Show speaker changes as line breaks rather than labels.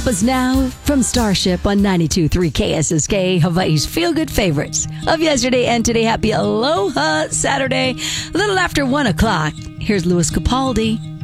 Was now from Starship on 92.3 KSSK, Hawaii's feel-good favorites of yesterday and today. Happy Aloha Saturday. A little after 1 o'clock. Here's Louis Capaldi.